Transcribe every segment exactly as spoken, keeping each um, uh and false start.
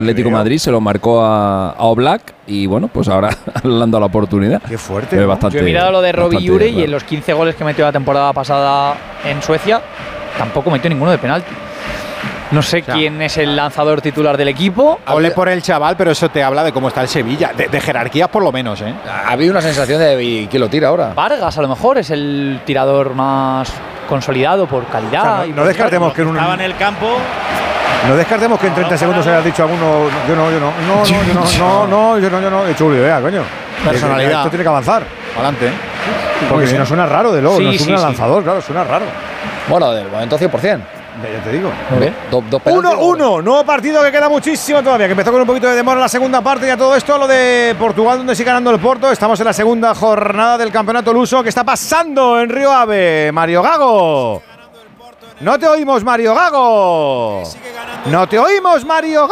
Atlético de Madrid se lo marcó a, a Oblak y bueno, pues ahora le han dado la oportunidad. Qué fuerte. ¿no? Bastante, Yo he mirado lo de Robbie Jure claro. y en los quince goles que metió la temporada pasada en Suecia, tampoco metió ninguno de penalti. No sé o sea, quién es el lanzador titular del equipo. Ole por el chaval, pero eso te habla de cómo está el Sevilla. De, de jerarquías por lo menos, ¿eh? Ha habido una sensación de quién lo tira ahora. Vargas a lo mejor es el tirador más consolidado por calidad. O sea, no, no descartemos que en un... Estaba en el campo... No descartemos que en treinta segundos hayas dicho a alguno, yo no, yo no, no, no, yo no, no, no, yo no, yo no, he hecho una idea, coño. Personalidad. Esto tiene que avanzar. Adelante. ¿eh? Porque si no suena raro, de luego, sí, no sí, suena sí. lanzador, claro, suena raro. Bueno, del momento cien por ciento. Ya te digo. Do, do, uno uno, nuevo partido que queda muchísimo todavía, que empezó con un poquito de demora la segunda parte y a todo esto lo de Portugal, donde sigue ganando el Porto. Estamos en la segunda jornada del campeonato luso. ¿Qué está pasando en Río Ave? Mario Gago. No te oímos, Mario Gago. No te oímos, Mario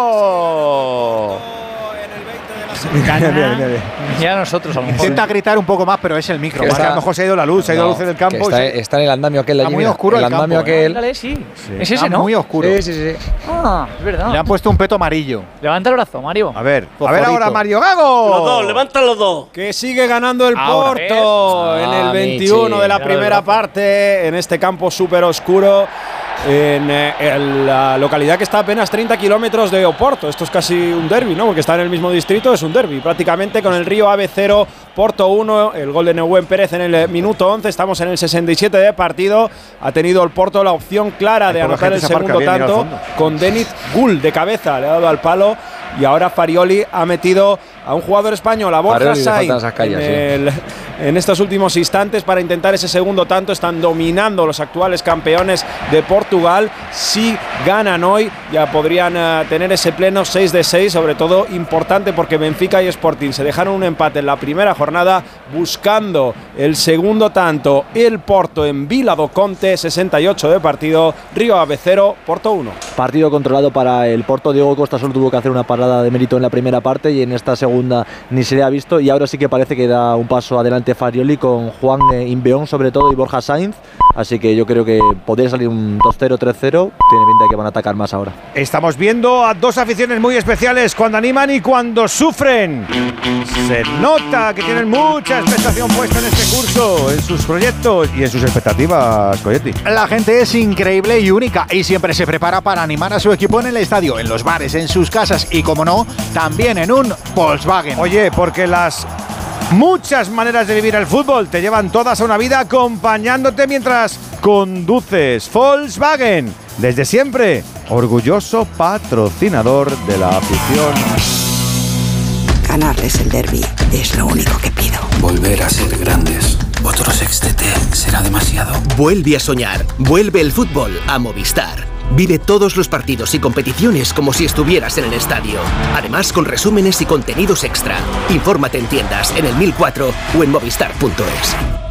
Gago. Mira, mira, mira. Ya nosotros a lo mejor. Intenta gritar un poco más, pero es el micro. Está, a lo mejor se ha ido la luz, se ha ido no, la luz en el campo. Está, se... está en el andamio aquel de allí. Está muy oscuro el, el andamio campo, aquel. Dale, sí. Sí. Es ese, está ¿no? muy oscuro. Sí, sí, sí. Ah, es verdad. Le han puesto un peto amarillo. Levanta el brazo, Mario. A ver, Fosforito. a ver ahora, Mario Gago. Los dos, levanta los dos. Que sigue ganando el Ahora, Porto ¿ves? en Ah, el veintiuno Michi. de la Mira primera el brazo. parte, en este campo súper oscuro, en, eh, en la localidad que está a apenas treinta kilómetros de Oporto. Esto es casi un derbi, ¿no? Porque está en el mismo distrito, es un derbi. Prácticamente con el Río Ave cero, Porto uno, el gol de Nehuen Pérez en el minuto once. Estamos en el sesenta y siete de partido. Ha tenido el Porto la opción clara de Hay poca anotar gente el se aparca segundo bien, mira al tanto fondo. con Denit Gul de cabeza. Le ha dado al palo. Y ahora Farioli ha metido a un jugador español, a Borja Farioli le Sainz, faltan esas calles, en, sí. el, en estos últimos instantes para intentar ese segundo tanto. Están dominando los actuales campeones de Portugal. Si ganan hoy, ya podrían uh, tener ese pleno seis de seis, sobre todo importante porque Benfica y Sporting se dejaron un empate en la primera jornada, buscando el segundo tanto. El Porto en Vila do Conte, sesenta y ocho de partido, Río Ave cero, Porto uno. Partido controlado para el Porto. Diego Costa solo tuvo que hacer una parada de mérito en la primera parte y en esta segunda ni se le ha visto, y ahora sí que parece que da un paso adelante Farioli con Juan eh, Imbeón sobre todo y Borja Sainz, así que yo creo que podría salir un dos cero, tres cero, tiene pinta de que van a atacar más ahora. Estamos viendo a dos aficiones muy especiales cuando animan y cuando sufren. Se nota que tienen mucha expectación puesta en este curso, en sus proyectos y en sus expectativas, Coyetti. La gente es increíble y única y siempre se prepara para animar a su equipo en el estadio, en los bares, en sus casas y, como no, también en un Volkswagen. Oye, porque las muchas maneras de vivir el fútbol te llevan todas a una vida acompañándote mientras conduces. Volkswagen, desde siempre, orgulloso patrocinador de la afición. Ganarles el derbi es lo único que pido. Volver a ser grandes. Otro sextete será demasiado. Vuelve a soñar. Vuelve el fútbol a Movistar. Vive todos los partidos y competiciones como si estuvieras en el estadio. Además, con resúmenes y contenidos extra. Infórmate en tiendas, en el mil cuatro o en movistar punto es.